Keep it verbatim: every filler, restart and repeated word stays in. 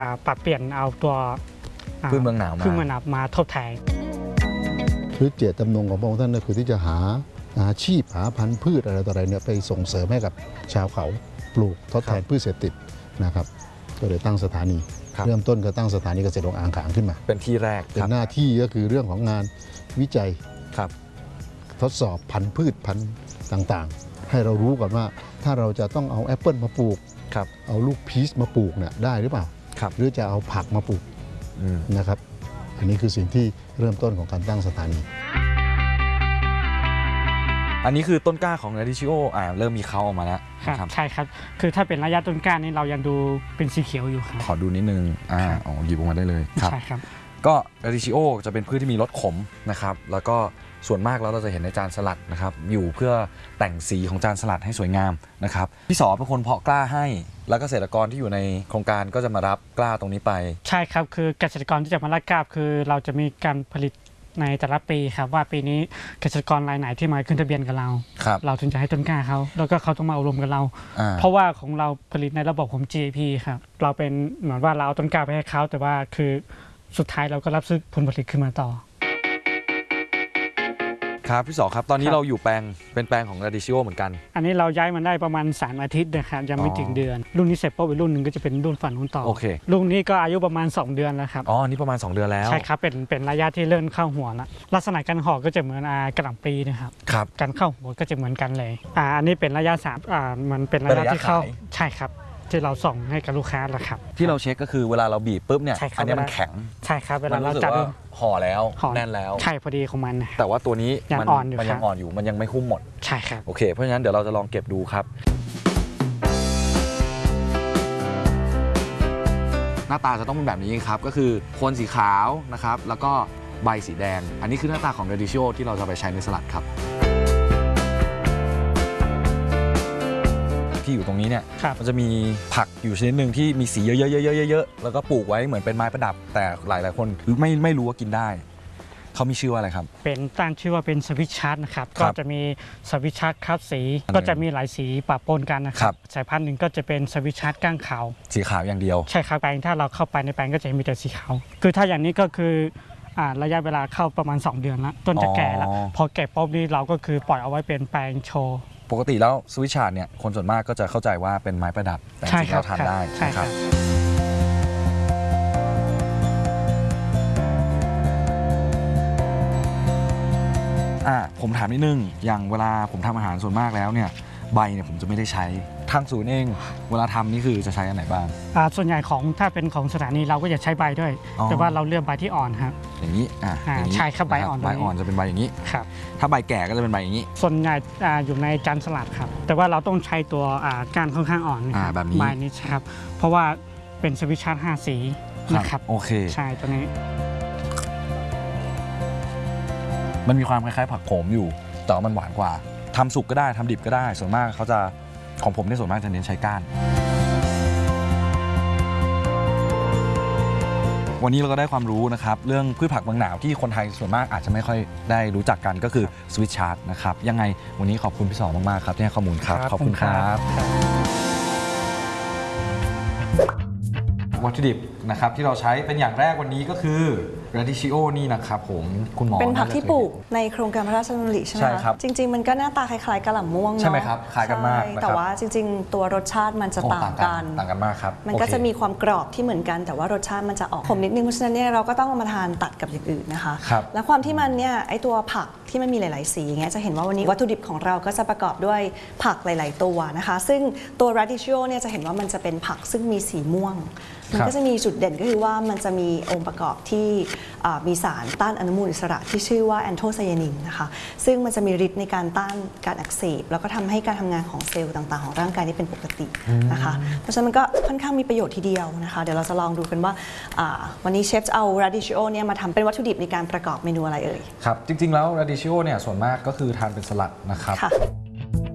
ปรับเปลี่ยนเอาตัวพืชเมืองหนาวมาพืชเมืองหนาวมาทดแทนคือเจตจำนงของพระองค์ท่านก็คือที่จะหาอาชีพหาพันธุ์พืชอะไรต่ออะไรเนี่ยไปส่งเสริมให้กับชาวเขาปลูกทดแทนพืชเศรษฐกิจนะครับก็เลยตั้งสถานีเริ่มต้นก็ตั้งสถานีเกษตรองอ่างขางขึ้นมาเป็นที่แรกเป็นหน้าที่ก็คือเรื่องของงานวิจัยครับทดสอบพันธุ์พืชพันธุ์ต่างๆให้เรารู้ก่อนว่าถ้าเราจะต้องเอาแอปเปิลมาปลูกเอาลูกพีชมาปลูกเนี่ยได้หรือเปล่าหรือจะเอาผักมาปลูกนะครับอันนี้คือสิ่งที่เริ่มต้นของการตั้งสถานีอันนี้คือต้นกล้าของราดิชิโออ่าเริ่มมีเขาออกมาแล้วครับใช่ครับคือถ้าเป็นระยะต้นกล้านี่เรายังดูเป็นสีเขียวอยู่ครับขอดูนิดนึงอ่าอ๋อหยิบออกมาได้เลยใช่ครับก็ราดิชิโอจะเป็นพืชที่มีรสขมนะครับแล้วก็ส่วนมากแล้วเราจะเห็นในจานสลัดนะครับอยู่เพื่อแต่งสีของจานสลัดให้สวยงามนะครับพี่สอเป็นคนเพาะกล้าให้แล้วเกษตรกรที่อยู่ในโครงการก็จะมารับกล้าตรงนี้ไปใช่ครับคือเกษตรกรที่จะมารับกล้าคือเราจะมีการผลิตในแต่ละปีครับว่าปีนี้เกษตรกรรายไหนที่มาขึ้นทะเบียนกับเราเราถึงจะให้ต้นกล้าเขาแล้วก็เขาต้องมาอบรมกับเราเพราะว่าของเราผลิตในระบบของ จี เอ พี ครับเราเป็นเหมือนว่าเราเอาต้นกล้าไปให้เขาแต่ว่าคือสุดท้ายเราก็รับซื้อผลผลิตขึ้นมาต่อครับพี่สอครับตอนนี้เราอยู่แปลงเป็นแปลงของราดิชิโอเหมือนกันอันนี้เราย้ายมันได้ประมาณสามอาทิตย์นะครับยังไม่ถึงเดือนรุ่นนี้เสร็จปุ๊บอีกรุ่นหนึ่งก็จะเป็นรุ่นฝั่งนู้นต่อโอเครุ่นนี้ก็อายุประมาณสองเดือนแล้วครับอ๋อนี่ประมาณสองเดือนแล้วใช่ครับเป็นเป็นระยะที่เริ่มเข้าหัวแล้วลักษณะการห่อก็จะเหมือนกระหล่ำปีนะครับครับการเข้าหัวก็จะเหมือนกันเลยอ่าอันนี้เป็นระยะสามอ่ามันเป็นระยะที่เข้าใช่ครับที่เราส่งให้กับลูกค้าแหละครับที่เราเช็คก็คือเวลาเราบีบปุ๊บเนี่ยอันนี้มันแข็งใช่ครับเวลาเราจับห่อแล้วแน่นแล้วใช่พอดีของมันแต่ว่าตัวนี้ยังอ่อนอยู่มันยังอ่อนอยู่มันยังไม่คุ้มหมดใช่ครับโอเคเพราะฉะนั้นเดี๋ยวเราจะลองเก็บดูครับหน้าตาจะต้องเป็นแบบนี้ครับก็คือโคนสีขาวนะครับแล้วก็ใบสีแดงอันนี้คือหน้าตาของราดิชิโอที่เราจะไปใช้ในสลัดครับที่อยู่ตรงนี้เนี่ยมันจะมีผักอยู่ชนิดหนึ่งที่มีสีเยอะๆๆๆแล้วก็ปลูกไว้เหมือนเป็นไม้ประดับแต่หลายๆคนไม่ไม่รู้ว่ากินได้เขามีชื่อว่าอะไรครับเป็นตั้งชื่อว่าเป็นสวิตชัร์นะครับก็จะมีสวิตชัร์คัดสีก็จะมีหลายสีปะปนกันนะครับสายพันธุ์หนึ่งก็จะเป็นสวิตชัร์ก้างขาวสีขาวอย่างเดียวใช่ครับแปลงถ้าเราเข้าไปในแปลงก็จะมีแต่สีขาวคือถ้าอย่างนี้ก็คือระยะเวลาเข้าประมาณสองเดือนแล้วต้นจะแก่แล้วพอแก่ปุ๊บนี่เราก็คือปล่อยเอาไว้เป็นแปลงโชว์ปกติแล้วสวิตชาร์ดเนี่ยคนส่วนมากก็จะเข้าใจว่าเป็นไม้ประดับแต่จริงๆเราทานได้ใช่ครับอ่าผมถามนิดนึงอย่างเวลาผมทำอาหารส่วนมากแล้วเนี่ยใบเนี่ยผมจะไม่ได้ใช้ทางศูนย์เองเวลาทำนี่คือจะใช้อันไหนบ้างอ่าส่วนใหญ่ของถ้าเป็นของสถานีเราก็จะใช้ใบด้วยแต่ว่าเราเลือกใบที่อ่อนครับอย่างนี้อ่าใช่ครับใบอ่อนใบอ่อนจะเป็นใบอย่างนี้ครับถ้าใบแก่ก็จะเป็นใบอย่างนี้ส่วนใหญ่อยู่ในจานสลัดครับแต่ว่าเราต้องใช้ตัวก้านค่อนข้างอ่อนแบบนี้ใบนี้ครับเพราะว่าเป็นสวิตชาร์ห้าสีนะครับโอเคใช่ตัวนี้มันมีความคล้ายๆผักโขมอยู่แต่ว่ามันหวานกว่าทำสุกก็ได้ทำดิบก็ได้ส่วนมากเขาจะของผมในส่วนมากจะเน้นใช้ก้านวันนี้เราก็ได้ความรู้นะครับเรื่องพืชผักเมืองหนาวที่คนไทยส่วนมากอาจจะไม่ค่อยได้รู้จักกันก็คือสวิตชาร์ดนะครับยังไงวันนี้ขอบคุณพี่สองมากๆครับที่ให้ข้อมูลครับขอบคุณครับวัตถุดิบนะครับที่เราใช้เป็นอย่างแรกวันนี้ก็คือราดิชิโอนี่นะครับผมคุณหมอเป็นผักที่ปลูกในโครงการพระราชดำริใช่ไหมครับจริงๆมันก็หน้าตาคล้ายๆกะหล่ำม่วงเนาะใช่ไหมครับคล้ายกันมากแต่ว่าจริงๆตัวรสชาติมันจะต่างกันต่างกันมากครับมันก็จะมีความกรอบที่เหมือนกันแต่ว่ารสชาติมันจะออกขมนิดนึงเพราะฉะนั้นเนี่ยเราก็ต้องเอามาทานตัดกับอย่างอื่นนะคะและความที่มันเนี่ยไอตัวผักที่มันมีหลายๆสีอย่างเงี้ยจะเห็นว่าวันนี้วัตถุดิบของเราก็จะประกอบด้วยผักหลายๆตัวนะคะซึ่งตัวราดิชิโอเนี่ยจะเห็นว่ามันจะเป็นผักซึ่งมีสีม่วงมันก็จะมีจุดเด่นก็คือว่ามันจะมีองค์ประกอบที่มีสารต้านอนุมูลอิสระที่ชื่อว่าแอนโทไซยานินนะคะซึ่งมันจะมีฤทธิ์ในการต้านการอักเสบแล้วก็ทำให้การทำงานของเซลล์ต่างๆของร่างกายนี้เป็นปกตินะคะเพราะฉะนั้นมันก็ค่อนข้างมีประโยชน์ทีเดียวนะคะเดี๋ยวเราจะลองดูกันว่าวันนี้เชฟจะเอาราดิชิโอเนี่ยมาทำเป็นวัตถุดิบในการประกอบเมนูอะไรเอ่ยครับจริงๆแล้วราดิชิโอเนี่ยส่วนมากก็คือทานเป็นสลัดนะครับ